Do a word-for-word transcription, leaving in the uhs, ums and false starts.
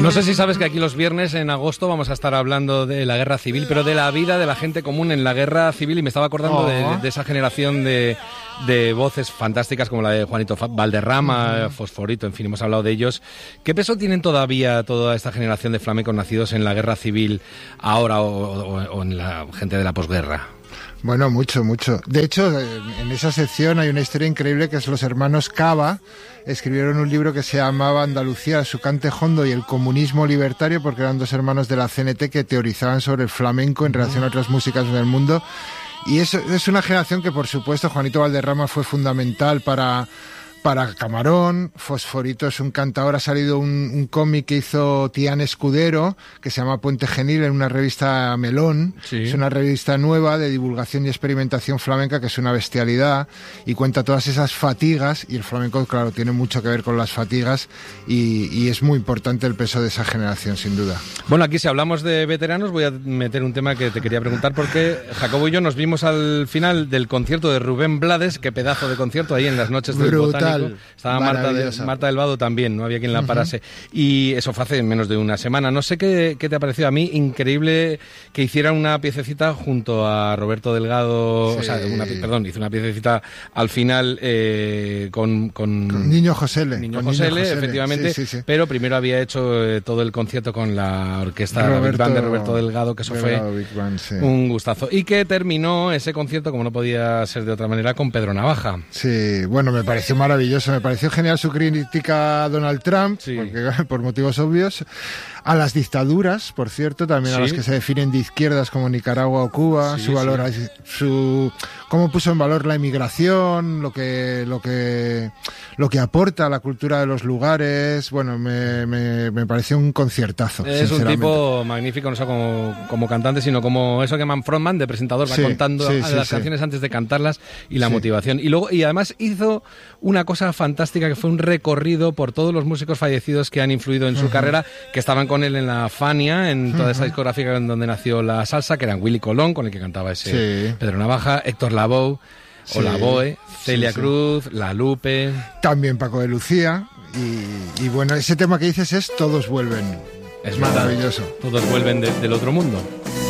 No sé si sabes que aquí los viernes en agosto vamos a estar hablando de la guerra civil, pero de la vida de la gente común en la guerra civil, y me estaba acordando oh. de, de esa generación de, de voces fantásticas como la de Juanito Valderrama, uh-huh. Fosforito, en fin, hemos hablado de ellos. ¿Qué peso tienen todavía toda esta generación de flamencos nacidos en la guerra civil ahora o, o, o en la gente de la posguerra? Bueno, mucho, mucho. De hecho, en esa sección hay una historia increíble que es los hermanos Cava. Escribieron un libro que se llamaba Andalucía, su cante hondo y el comunismo libertario, porque eran dos hermanos de la C N T que teorizaban sobre el flamenco en relación a otras músicas del mundo. Y eso es una generación que, por supuesto, Juanito Valderrama fue fundamental para... para Camarón. Fosforito es un cantador, ha salido un, un cómic que hizo Tián Escudero, que se llama Puente Genil, en una revista Melón. Sí. Es una revista nueva de divulgación y experimentación flamenca, que es una bestialidad, y cuenta todas esas fatigas, y el flamenco, claro, tiene mucho que ver con las fatigas, y, y es muy importante el peso de esa generación, sin duda. Bueno, aquí si hablamos de veteranos, voy a meter un tema que te quería preguntar, porque Jacobo y yo nos vimos al final del concierto de Rubén Blades, qué pedazo de concierto ahí en las noches del Botánico. Estaba Marta, de, Marta del Vado también, no había quien la parase. Uh-huh. Y eso fue hace menos de una semana. No sé qué, qué te ha parecido a mí, increíble que hicieran una piececita junto a Roberto Delgado, sí. o sea, una, perdón, hizo una piececita al final eh, con, con... con Niño Josele. Niño Josele, efectivamente, sí, sí, sí. Pero primero había hecho eh, todo el concierto con la orquesta Roberto, Big Band de Roberto Delgado, que eso fue Band, sí. un gustazo. Y que terminó ese concierto, como no podía ser de otra manera, con Pedro Navaja. Sí, bueno, me pareció maravilloso. Me pareció genial su crítica a Donald Trump, sí. porque, por motivos obvios, a las dictaduras, por cierto, también sí. a las que se definen de izquierdas como Nicaragua o Cuba, sí, su valor, sí. su cómo puso en valor la inmigración, lo que lo que lo que aporta a la cultura de los lugares. Bueno, me, me, me pareció un conciertazo. Es un tipo magnífico, no solo como, como cantante, sino como eso que Man Frontman, de presentador, va sí, contando sí, sí, las sí. canciones antes de cantarlas y la sí. motivación. Y luego y además hizo una cosa fantástica que fue un recorrido por todos los músicos fallecidos que han influido en su uh-huh. carrera, que estaban con él en la Fania, en toda uh-huh. esa discográfica en donde nació la salsa, que eran Willy Colón, con el que cantaba ese sí. Pedro Navaja, Héctor Lavoe, sí. o Lavoe, Celia sí, sí. Cruz, La Lupe... También Paco de Lucía, y, y bueno, ese tema que dices es Todos vuelven. Es maravilloso. Verdad. Todos vuelven de, del otro mundo.